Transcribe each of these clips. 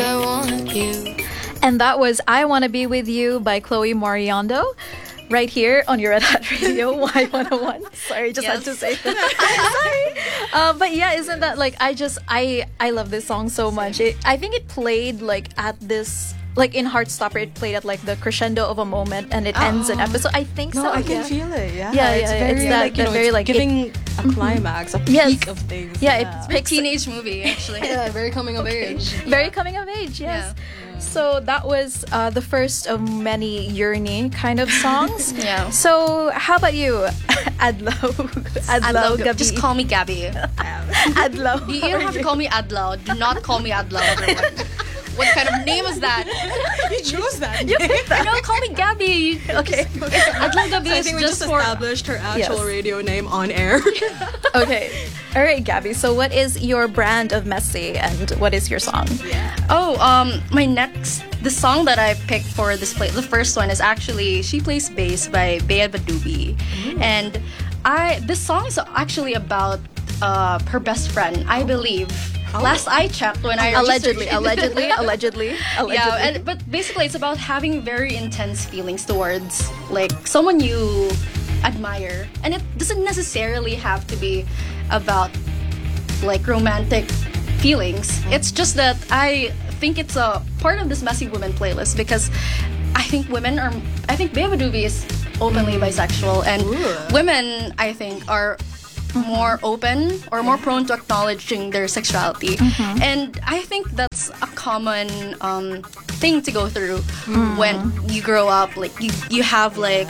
I want you. And that was I Wanna Be With You by Chloe Moriondo. Right here on your Red Hat Radio Y101. Sorry, just had to say that. Sorry. But yeah, isn't that like, I love this song so much. I think it played like at this, like in Heartstopper, it played at like the crescendo of a moment and it ends an episode. I think so. I can feel it. Yeah, It's very that, like, very it's like giving a climax, a peak of things. Yeah, yeah. it's Teenage movie, actually. Yeah, very coming of age. Very coming of age, yes. So that was the first of many Yearning kind of songs. Yeah. So how about you, Adlaw? Adlaw, Gabi. Just call me Gabby. Adlaw. You don't have to call me Adlaw. Do not call me Adlaw, everyone. What kind of name is that? You chose that. You picked that. No, call me Gabby. Okay. Adlaw Gabi I is think we just just for... established her actual Yes. radio name on air. Okay. All right, Gabby. So what is your brand of messy and what is your song? Oh, the song that I picked for this play, the first one is actually She Plays Bass by Bea Badubi. And this song is actually about her best friend, I believe. Last I checked when I Allegedly. Yeah, but basically it's about having very intense feelings towards like someone you admire, and it doesn't necessarily have to be about like romantic feelings. It's just that I think it's a part of this Messy Women playlist because I think Bea Badubi is openly bisexual, and women I think are more open or more prone to acknowledging their sexuality, and I think that's a common thing to go through when you grow up. Like you have like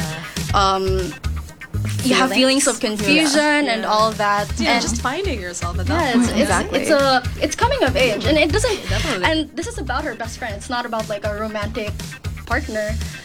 you have feelings of confusion and all of that. Yeah, and just finding yourself at that point. Exactly. It's coming of age, and it doesn't. Definitely. And this is about her best friend. It's not about like a romantic partner.